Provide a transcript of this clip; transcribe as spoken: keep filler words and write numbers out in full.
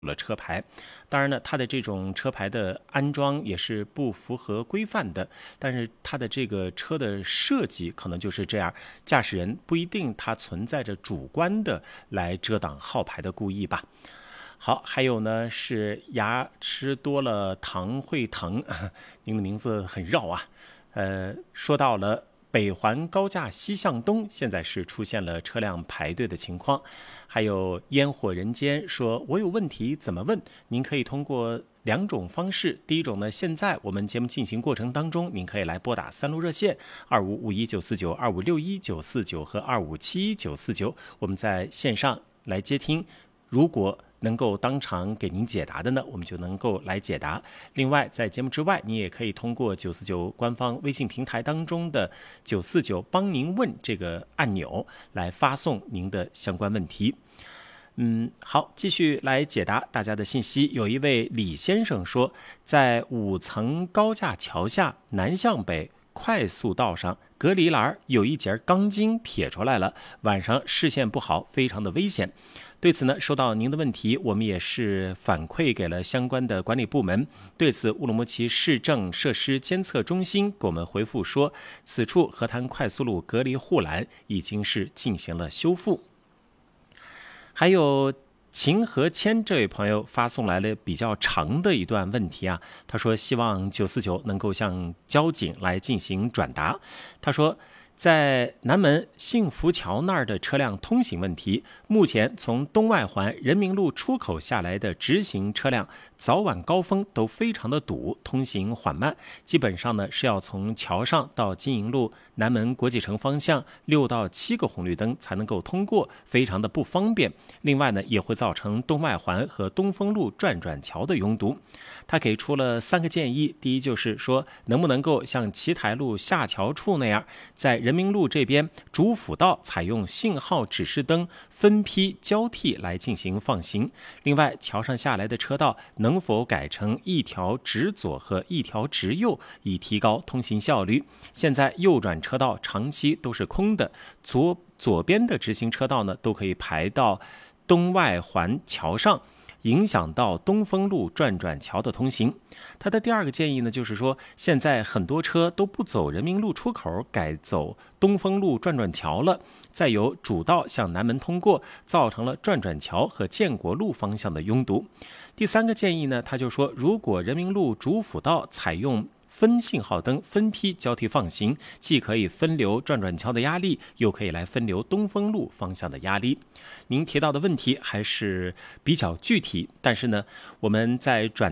了车牌。当然呢，它的这种车牌的安装也是不符合规范的，但是它的这个车的设计可能就是这样，驾驶人不一定他存在着主观的来遮挡号牌的故意吧。好，还有呢是牙吃多了糖会疼，您的名字很绕啊。呃，说到了北环高架西向东，现在是出现了车辆排队的情况。还有烟火人间说，我有问题怎么问？您可以通过两种方式。第一种呢，现在我们节目进行过程当中，您可以来拨打三路热线二五五一九四九、二五六一九四九和二五七一九四九，我们在线上来接听。如果能够当场给您解答的呢，我们就能够来解答。另外，在节目之外，你也可以通过九四九官方微信平台当中的九四九帮您问这个按钮来发送您的相关问题。嗯，好，继续来解答大家的信息。有一位李先生说，在五层高架桥下南向北快速道上，隔离栏有一节钢筋撇出来了，晚上视线不好，非常的危险。对此呢，收到您的问题，我们也是反馈给了相关的管理部门。对此，乌鲁木齐市政设施监测中心给我们回复说，此处河滩快速路隔离护栏已经是进行了修复。还有秦和谦这位朋友发送来了比较长的一段问题啊，他说希望九四九能够向交警来进行转达。他说，在南门幸福桥那儿的车辆通行问题，目前从东外环人民路出口下来的直行车辆早晚高峰都非常的堵，通行缓慢，基本上呢是要从桥上到金银路南门国际城方向六到七个红绿灯才能够通过，非常的不方便。另外呢，也会造成东外环和东风路转转桥的拥堵。他给出了三个建议，第一就是说，能不能够像奇台路下桥处那样，在人民路这边主辅道采用信号指示灯分批交替来进行放行。另外，桥上下来的车道能否改成一条直左和一条直右，以提高通行效率。现在右转车道长期都是空的，左左边的直行车道呢都可以排到东外环桥上，影响到东风路转转桥的通行。他的第二个建议呢，就是说现在很多车都不走人民路出口，改走东风路转转桥了，再由主道向南门通过，造成了转转桥和建国路方向的拥堵。第三个建议呢，他就说，如果人民路主辅道采用分信号灯分批交替放行，既可以分流转转桥的压力，又可以来分流东风路方向的压力。您提到的问题还是比较具体，但是呢，我们在转